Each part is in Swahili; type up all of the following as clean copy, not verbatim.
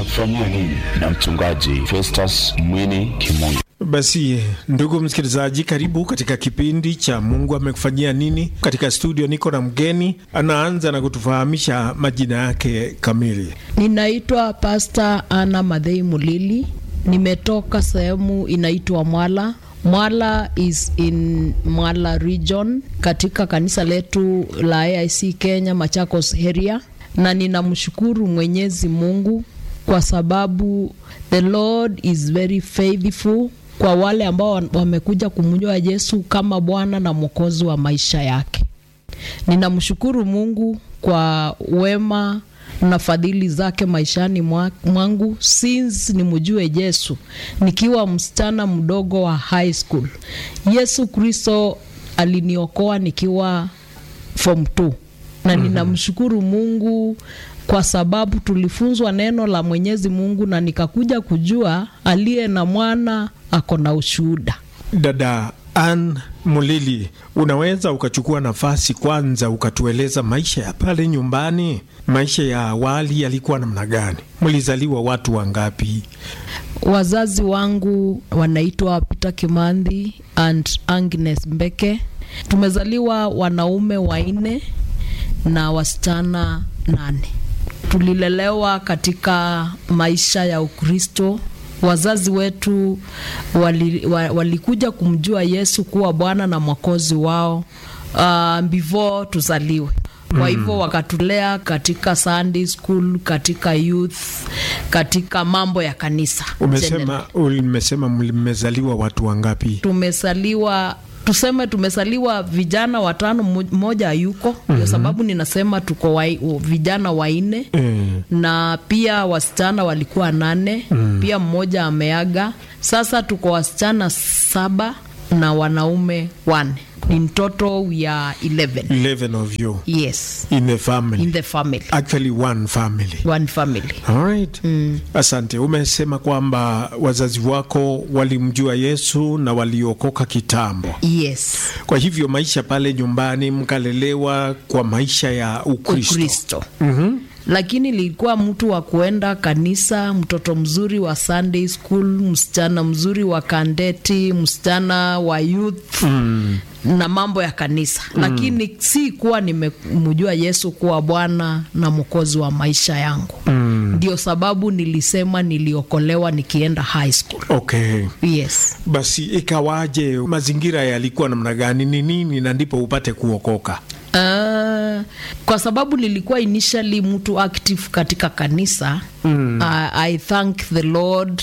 amekufanyia nini na mchungaji Festus Mwini Kimungu. Basi ndugu msikilizaji, karibu katika kipindi cha Mungu amekufanyia nini. Katika studio niko na mgeni, anaanza na kutufahamisha majina yake kamili. Ninaitwa Pastor Anna Madhei Mulili. Nimetoka sehemu inaitwa Mwala. Mwala is in Mwala region katika kanisa letu la AIC Kenya Machakos area, na ninamshukuru Mwenyezi Mungu kwa sababu the Lord is very faithful kwa wale ambao wamekuja kumjua Yesu kama Bwana na Mwokozi wa maisha yake. Ninamshukuru Mungu kwa wema na fadhili zake maishani mwangu since nimjue Yesu nikiwa msichana mdogo wa high school. Yesu Kristo aliniokoa nikiwa form 2 na ninamshukuru Mungu kwa sababu tulifunzwa neno la Mwenyezi Mungu na nikakuja kujua aliye na mwana ako na ushuhuda. Dada Ann Mulili, unaweza ukachukua nafasi kwanza ukatueleza maisha ya pale nyumbani? Maisha ya awali yalikuwa namna gani? Mlizaliwa watu wangapi? Wazazi wangu wanaitwa Peter Kimandhi and Agnes Mbeke. Tumezaliwa wanaume 4 na wasichana 8. Tulilelewa katika maisha ya Ukristo. Wazazi wetu walikuja kumjua Yesu kuwa Bwana na Mwokozi wao before tuzaliwe. Kwa hivyo wakatulea katika Sunday school, katika youth, katika mambo ya kanisa. Umesema mmezaliwa watu wangapi? Tumesaliwa vijana 5, mmoja yuko. Kwa sababu ninasema tuko vijana 4 na pia wasichana walikuwa 8, pia mmoja ameaga. Sasa tuko wasichana 7 na wanaume 1. In total we are 11 of you. Yes. In the family. Actually one family. All right. Asante. Umesema kwamba wazazi wako walimjua Yesu na waliokoka kitambo. Yes. Kwa hivyo maisha pale nyumbani mkalelewa kwa maisha ya Ukristo. Lakini nilikuwa mtu wa kuenda kanisa, mtoto mzuri wa Sunday school, msichana mzuri wa kandeti, msichana wa youth na mambo ya kanisa. Lakini si kuwa nimemjua Yesu kuwa Bwana na Mwokozi wa maisha yangu. Ndio sababu nilisema niliokolewa nikienda high school. Okay. Yes. Basi ikawaje? Mazingira yalikuwa namna gani? Ni nini na ndipo upate kuokoka? Kwa sababu nilikuwa initially mtu active katika kanisa. I thank the Lord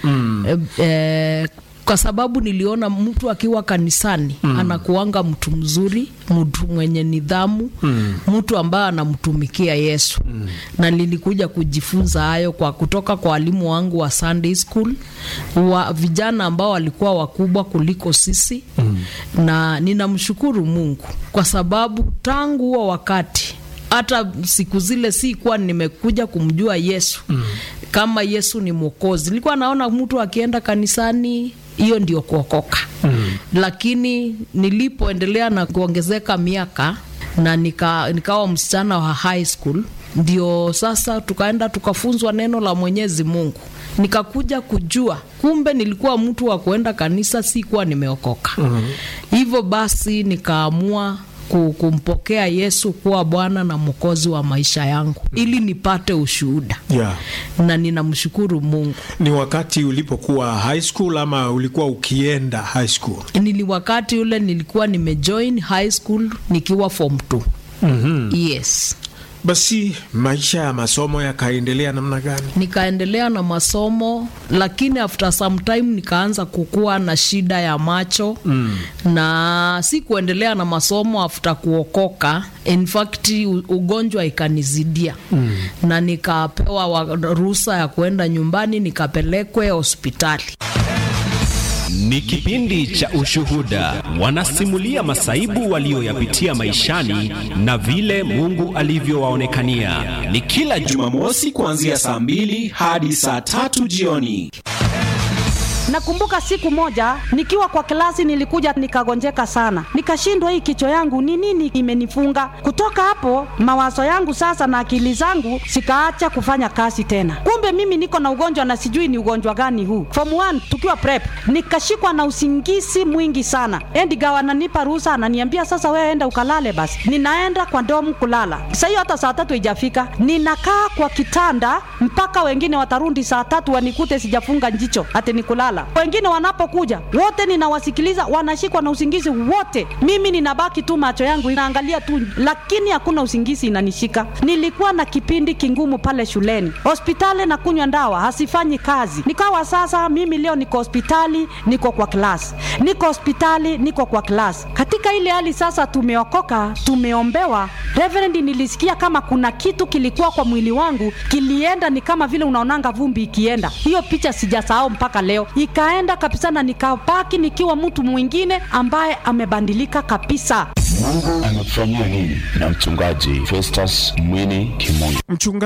kwa sababu niliona mtu akiwa kanisani anakuanga mtu mzuri, mtu mwenye nidhamu, mtu ambaye anamtumikia Yesu. Na nilikuja kujifunza hayo kutoka kwa walimu wangu wa Sunday school, vijana ambao walikuwa wakubwa kuliko sisi. Na ninamshukuru Mungu kwa sababu tangu huo wakati, hata siku zile si kuwa nimekuja kumjua Yesu kama Yesu ni Mwokozi. Nilikuwa naona mtu akienda kanisani hiyo ndio kuokoka. Lakini nilipoendelea na kuongezeka miaka na nikawa msichana wa high school, ndio sasa tukaenda tukafunzwa neno la Mwenyezi Mungu. Nikakuja kujua kumbe nilikuwa mtu wa kuenda kanisa, si kuwa nimeokoka. Hivyo basi nikaamua kumpokea Yesu kuwa Bwana na Mwokozi wa maisha yangu ili nipate ushuhuda. Na ninamshukuru Mungu. Ni wakati ulipokuwa high school ama ulikuwa ukienda high school? Wakati ule nilikuwa nimejoin high school nikiwa form 2. Yes. Basi maisha ya masomo yakaendelea namna gani? Nikaendelea na masomo, lakini after some time nikaanza kukua na shida ya macho. Na si kuendelea na masomo after kuokoka. In fact ugonjwa ikanizidia. Na nikapewa ruhusa ya kuenda nyumbani, nikapelekwe hospitali. Ni kipindi cha ushuhuda. Wanasimulia masaibu walioyapitia maishani na vile Mungu alivyowaonekania. Ni kila Jumamosi kuanzia saa 2 hadi saa 3 jioni. Nakumbuka siku moja nikiwa kwa klasi nilikuja nikagonjeka sana. Nikashindwa hii kichwa yangu ni nini imenifunga. Kutoka hapo mawazo yangu sasa na akili zangu sikaacha kufanya kazi tena. Kumbe mimi niko na ugonjwa na sijui ni ugonjwa gani huu. Form 1 tukiwa prep nikashikwa na usingizi mwingi sana. Gawa ananipa ruhusa, ananiambia sasa wewe enda ukalale basi. Ninaenda kwa domu kulala. Sasa hiyo hata saa 3 haijafika. Ninakaa kwa kitanda mpaka wengine watarundi saa 3 wanikute sijafunga jicho ate nikulala. Wengine wanapokuja wote ninawasikiliza, wanashikwa na usingizi wote. Mimi ninabaki tu macho yangu inaangalia tu, lakini hakuna usingizi inanishika. Nilikuwa na kipindi kingumu pale shuleni. Hospitali na kunywa dawa hasifanyi kazi. Nikawa sasa mimi leo niko hospitali, niko kwa class. Niko hospitali, niko kwa class. Katika ile hali sasa tumeokoka, tumeombewa. Reverend, nilisikia kama kuna kitu kilikuwa kwa mwili wangu kilienda, ni kama vile unaonanga vumbi ikienda. Hiyo picha sijasahau mpaka leo. Ikaenda kabisa na nikabaki nikiwa mtu mwingine ambaye amebadilika kabisa. Mungu amefanyia nini na mchungaji Festus Mwini Kimunyi?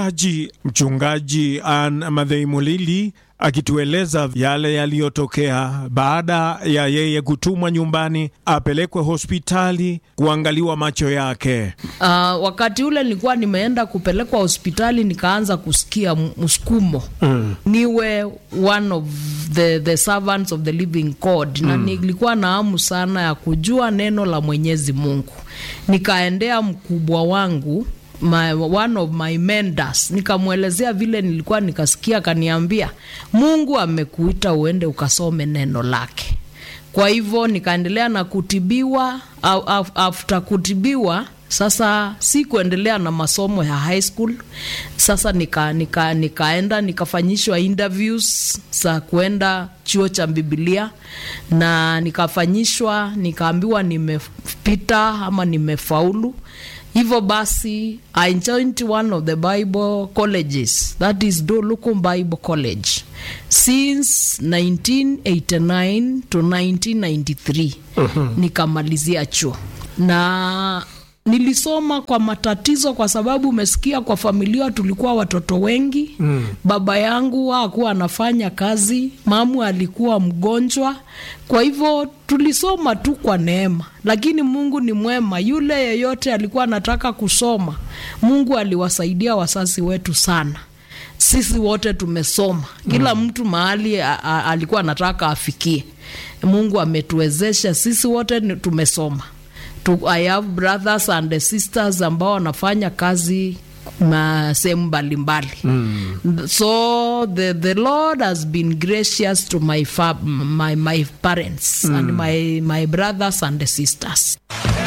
Mchungaji Ann Mathei Mulili akitueleza yale yaliyotokea baada ya yeye kutumwa nyumbani apelekwe hospitali kuangaliwa macho yake. Wakati ule nilikuwa nimeenda kupelekwa hospitali, nikaanza kusikia msukumo niwe one of the servants of the living God, na nilikuwa na hamu sana ya kujua neno la Mwenyezi Mungu. Nikaendea mkubwa wangu, one of my mentors, nikamwelezea vile nilikuwa nikasikia. Kaniambia Mungu amekuita uende ukasome neno lake. Kwa hivyo nikaendelea na kutibiwa. After kutibiwa sasa si kuendelea na masomo ya high school. Sasa nikaenda nikafanyishwa interviews za kuenda chuo cha Biblia, na nikafanyishwa, nikaambiwa nimepita ama nimefaulu. Hivyo basi I joined one of the Bible colleges, that is Dolukum Bible College, since 1989 to 1993. Nikamalizia chuo na nilisoma kwa matatizo, kwa sababu umesikia kwa familia tulikuwa watoto wengi. Baba yangu hakuwa anafanya kazi, mamu alikuwa mgonjwa. Kwa hivyo tulisoma tu kwa neema, lakini Mungu ni mwema. Yule yeyote alikuwa anataka kusoma, Mungu aliwasaidia wazazi wetu sana. Sisi wote tumesoma, kila mtu mahali alikuwa anataka afikie. Mungu ametuwezesha, sisi wote tumesoma. I have brothers and sisters ambao wanafanya kazi sehemu mbalimbali. So the Lord has been gracious to my parents and my brothers and sisters.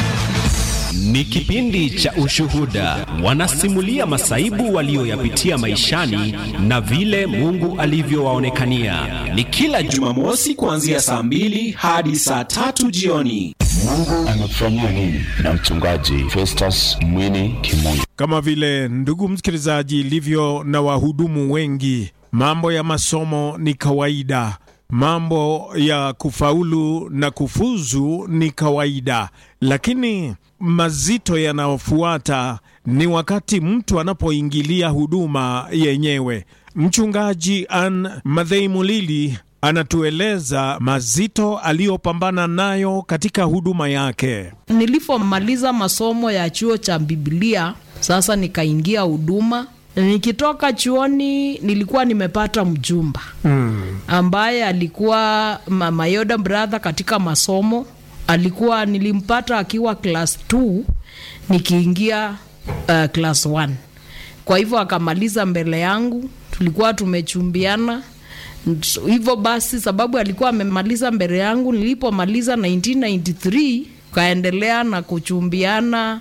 Ni kipindi cha Ushuhuda, wanasimulia masaibu walioyapitia maishani na vile Mungu alivyowaonekania. Ni kila Jumamosi kuanzia saa 2 hadi saa 3 jioni. Mungu amefanyia nini na mchungaji Festus Mwini Kimunyi? Kama vile ndugu msikilizaji ilivyo na wahudumu wengi, mambo ya masomo ni kawaida. Mambo ya kufaulu na kufuzu ni kawaida, lakini mazito yanayofuata ni wakati mtu anapoingilia huduma yenyewe. Mchungaji Ann Mathei Mulili anatueleza mazito aliyopambana nayo katika huduma yake. Nilipomaliza masomo ya chuo cha Biblia, sasa nikaingia huduma. Nikitoka chuoni nilikuwa nimepata mjumba ambaye alikuwa Mayoda brother katika masomo. Nilimpata akiwa class 2 nikiingia class 1. Kwa hivyo akamaliza mbele yangu, tulikuwa tumechumbiana. Hivyo basi sababu alikuwa amemaliza mbele yangu, nilipomaliza 1993 kaendelea na kuchumbiana.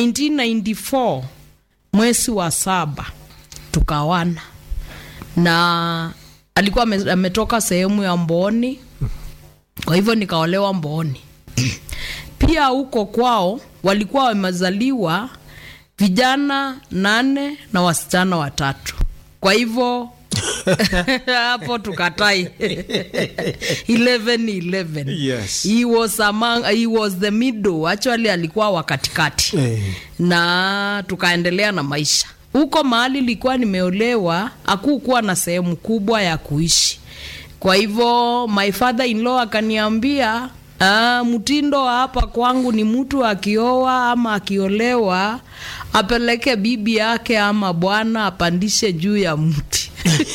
1994 mwezi wa 7 tukawana, na alikuwa ametoka sehemu ya Mboni. Kwa hivyo nikaolewa Mboni. Pia huko kwao walikuwa wamezaliwa vijana 8 na wasichana 3. Kwa hivyo hapo tukatai 11. Yes. He was the middle. Actually alikuwa wakatikati. Na tukaendelea na maisha. Huko mahali nilikuwa nimeolewa, hakukuwa na sehemu kubwa ya kuishi. Kwa hivyo my father in law akaniambia, mtindo hapa kwangu ni mtu akioa ama akiolewa apeleke bibi yake ama bwana apandishe juu ya mti.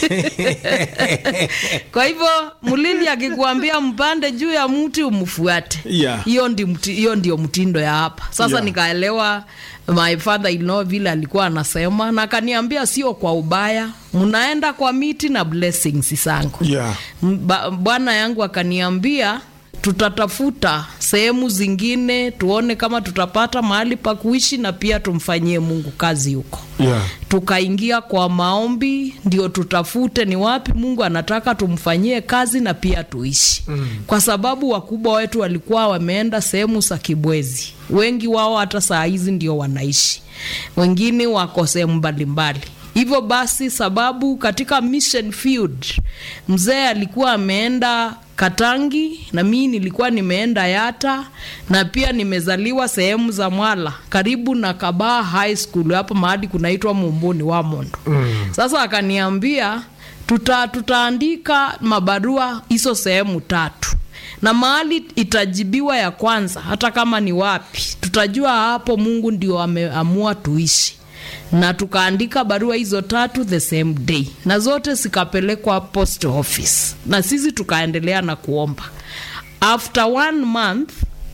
Kwa hivyo Mulili akikuambia mpande juu ya mti umfuate. Hiyo ndio mtindo ya hapa. Sasa nikaelewa my father in law vile alikuwa anasema, na akaniambia sio kwa ubaya, mnaenda kwa miti na blessings zangu. Bwana yangu akaniambia tutatafuta sehemu zingine tuone kama tutapata mahali pa kuishi na pia tumfanyie Mungu kazi huko. Tukaingia kwa maombi ndio tutafute ni wapi Mungu anataka tumfanyie kazi na pia tuishi. Kwa sababu wakubwa wetu walikuwa wameenda sehemu za Kibwezi. Wengi wao hata saa hizi ndio wanaishi. Wengine wako sehemu mbalimbali. Hivyo basi sababu katika mission field mzee alikuwa ameenda Katangi na mimi nilikuwa nimeenda Yata, na pia nimezaliwa sehemu za Mwala karibu na Kabaa High School hapo mahali kunaitwa Mumbuni wa Mondo. Sasa akaniambia tutaandika mabarua hizo sehemu 3. Na mahali itajibiwa ya kwanza hata kama ni wapi tutajua hapo Mungu ndio ameamua tuishi. Na tukaandika barua hizo 3 the same day, na zote zikapelekwa post office, na sisi tukaendelea na kuomba. After 1 month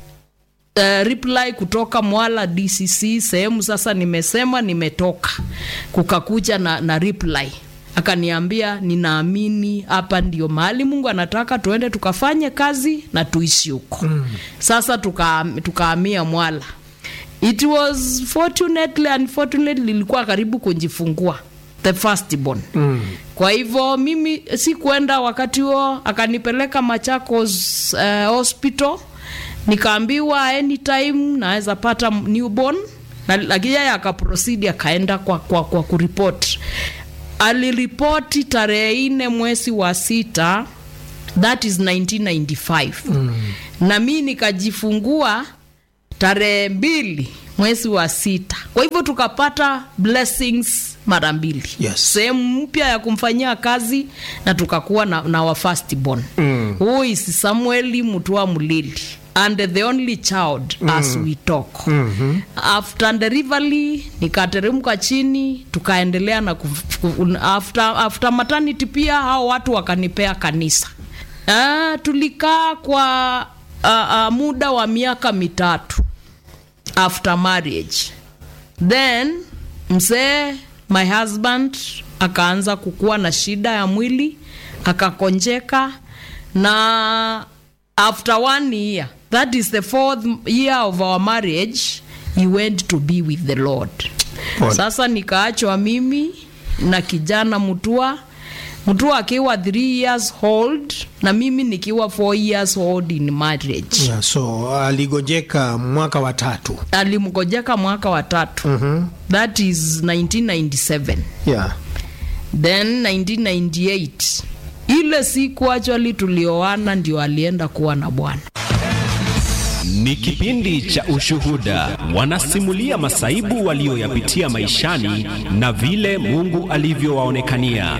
reply kutoka Mwala DCC sehemu sasa nimesema nimetoka, kukakuja na reply. Akaniambia ninaamini hapa ndio mahali Mungu anataka tuende tukafanye kazi na tuishi huko. Sasa tukahamia Mwala. It was unfortunately nilikuwa karibu kujifungua the first born. Kwa hivyo mimi si kwenda wakati huo, akanipeleka Machakos hospital, nikaambiwa anytime naweza pata newborn, na lakini yeye akaproceed akaenda kwa kuripoti. Aliripoti tarehe 4 mwezi wa 6, that is 1995. Na mimi nikajifungua tarehe 2 mwezi wa 6. Kwa hivyo tukapata blessings mara 2. Sehemu mpya ya kumfanyia kazi na tukakuwa na wa first born. Who is Samuel Mutua Mulili, and the only child as we talk. After delivery nikateremka chini, tukaendelea na after maternity pia hao watu wakanipea kanisa. Tulikaa kwa muda wa miaka 3 after marriage. Then mzee my husband akaanza kukua na shida ya mwili, akakonjeka, na after 1 year, that is the 4th year of our marriage, he went to be with the Lord. Sasa nikaachwa mimi na kijana Mutua akiwa 3 years old na mimi nikiwa 4 years old in marriage. So aligojeka mwaka wa 3. Alimgojeka mwaka wa 3. That is 1997. Then 1998. Ile siku actually tulioana ndio alienda kuwa na Bwana. Ni kipindi cha Ushuhuda. Wanasimulia masaibu walioyapitia maishani na vile Mungu alivyowaonekania.